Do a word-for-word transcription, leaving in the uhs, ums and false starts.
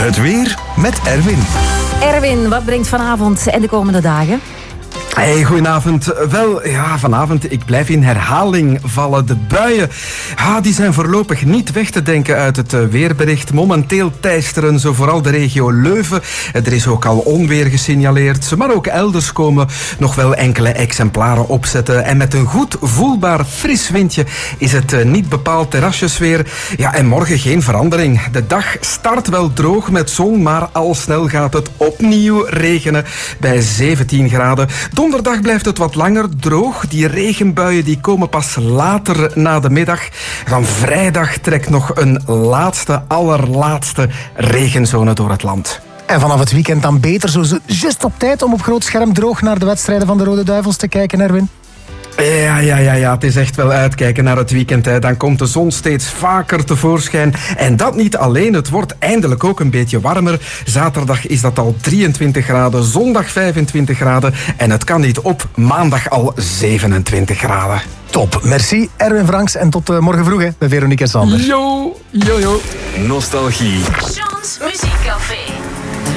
Het weer met Erwin. Erwin, wat brengt vanavond en de komende dagen? Hey, goedenavond. Wel, ja, vanavond, ik blijf in herhaling vallen. De buien, ah, die zijn voorlopig niet weg te denken uit het weerbericht. Momenteel teisteren zo vooral de regio Leuven. Er is ook al onweer gesignaleerd, maar ook elders komen nog wel enkele exemplaren opzetten. En met een goed voelbaar fris windje is het niet bepaald terrasjesweer. Ja, en morgen geen verandering. De dag start wel droog met zon, maar al snel gaat het opnieuw regenen bij zeventien graden. Donderdag blijft het wat langer droog. Die regenbuien die komen pas later na de middag. Dan vrijdag trekt nog een laatste, allerlaatste regenzone door het land. En vanaf het weekend dan beter, zo juist op tijd om op groot scherm droog naar de wedstrijden van de Rode Duivels te kijken, Erwin. Ja, ja, ja, ja, het is echt wel uitkijken naar het weekend. Hè. Dan komt de zon steeds vaker tevoorschijn. En dat niet alleen, het wordt eindelijk ook een beetje warmer. Zaterdag is dat al drieëntwintig graden, zondag vijfentwintig graden. En het kan niet op, maandag al zevenentwintig graden. Top, merci Erwin Franks en tot uh, morgen vroeg hè, bij Veronique en Sander. Yo, yo, yo. Nostalgie. Jean's Muziekcafé.